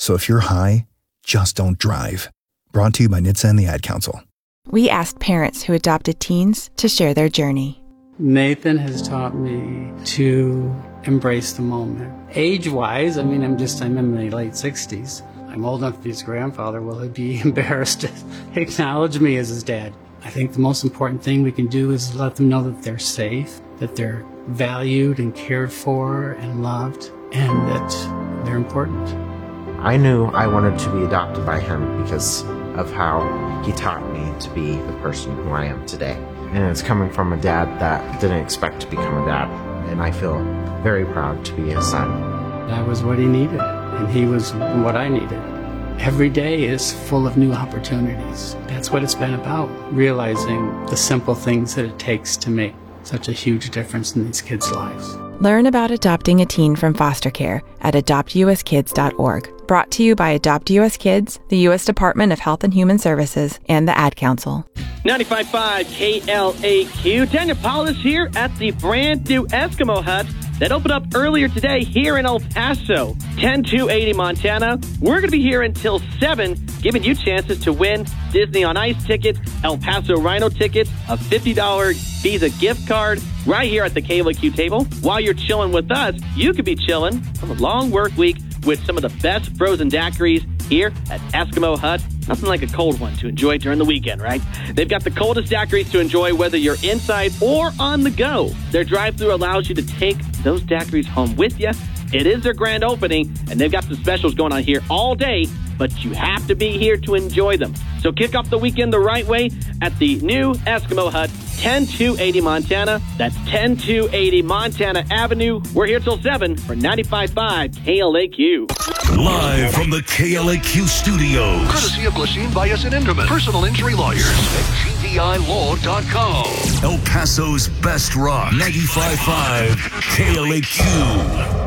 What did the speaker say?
So if you're high, just don't drive. Brought to you by NHTSA and the Ad Council. We asked parents who adopted teens to share their journey. Nathan has taught me to embrace the moment. Age-wise, I'm in my late 60s. I'm old enough to be his grandfather. Will he be embarrassed to acknowledge me as his dad? I think the most important thing we can do is let them know that they're safe, that they're valued and cared for and loved, and that they're important. I knew I wanted to be adopted by him because of how he taught me to be the person who I am today. And it's coming from a dad that didn't expect to become a dad, and I feel very proud to be his son. I was what he needed, and he was what I needed. Every day is full of new opportunities. That's what it's been about, realizing the simple things that it takes to make such a huge difference in these kids' lives. Learn about adopting a teen from foster care at adoptuskids.org. Brought to you by Adopt US Kids, the U.S. Department of Health and Human Services, and the Ad Council. 95.5 KLAQ. Daniel Paulus here at the brand new Eskimo Hut that opened up earlier today here in El Paso, 10280 Montana. We're going to be here until 7, giving you chances to win Disney on Ice tickets, El Paso Rhino tickets, a $50 Visa gift card right here at the KLAQ table. While you're chilling with us, you could be chilling from a long work week with some of the best frozen daiquiris here at Eskimo Hut. Nothing like a cold one to enjoy during the weekend, right? They've got the coldest daiquiris to enjoy whether you're inside or on the go. Their drive-thru allows you to take those daiquiris home with you. It is their grand opening, and they've got some specials going on here all day, but you have to be here to enjoy them. So kick off the weekend the right way at the new Eskimo Hut, 10280 Montana. That's 10280 Montana Avenue. We're here till 7 for 95.5 KLAQ. Live from the KLAQ studios. Courtesy of Glasheen, Bias, and Inderman. Personal injury lawyers at GVILaw.com. El Paso's best rock, 95.5 KLAQ.